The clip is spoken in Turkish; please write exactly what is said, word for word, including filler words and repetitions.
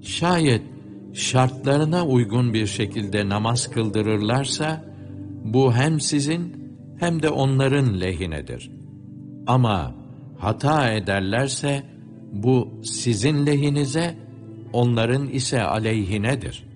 Şayet şartlarına uygun bir şekilde namaz kıldırırlarsa, bu hem sizin hem de onların lehinedir. Ama hata ederlerse, bu sizin lehinize, onların ise aleyhinedir.